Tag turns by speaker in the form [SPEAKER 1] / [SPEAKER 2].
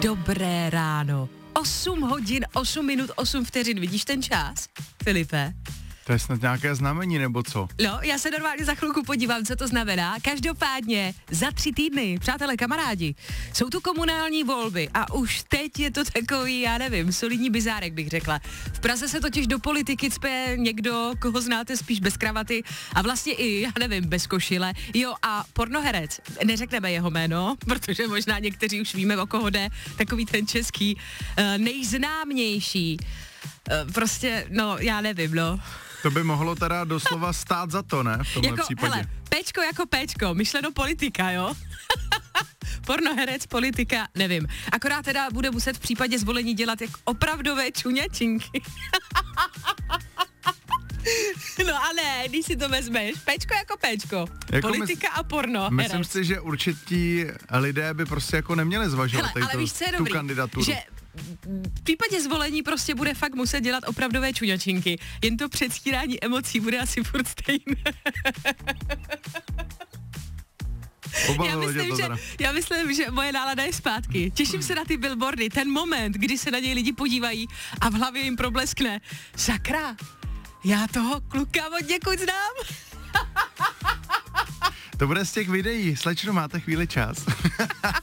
[SPEAKER 1] Dobré ráno. 8 hodin, 8 minut, 8 vteřin. Vidíš ten čas, Filipe?
[SPEAKER 2] To je snad nějaké znamení, nebo co?
[SPEAKER 1] No, já se normálně za chvilku podívám, co to znamená. Každopádně za 3 týdny, přátelé, kamarádi, jsou tu komunální volby a už teď je to takový, já nevím, solidní bizárek bych řekla. V Praze se totiž do politiky cpe někdo, koho znáte spíš bez kravaty a vlastně i, já nevím, bez košile. Jo, a pornoherec, neřekneme jeho jméno, protože možná někteří už víme, o koho jde, takový ten český, nejznámější. Prostě, no, já nevím, no.
[SPEAKER 2] To by mohlo teda doslova stát za to, ne? V tomhle
[SPEAKER 1] jako,
[SPEAKER 2] případě.
[SPEAKER 1] Hele, péčko jako péčko, myšleno politika, jo? Pornoherec, politika, nevím. Akorát teda bude muset v případě zvolení dělat jak opravdové čuňačinky. No a ne, když si to vezmeš, péčko jako péčko, jako politika a porno.
[SPEAKER 2] Myslím si, že určití lidé by prostě jako neměli zvažovat tu kandidaturu.
[SPEAKER 1] Že v případě zvolení prostě bude fakt muset dělat opravdové čuňačinky, jen to předstírání emocí bude asi furt stejné. Já myslím, že moje nálada je zpátky. Těším se na ty billboardy, ten moment, kdy se na něj lidi podívají a v hlavě jim probleskne. Sakra, já toho kluka od někud znám.
[SPEAKER 2] To bude z těch videí. Slečno, máte chvíli čas.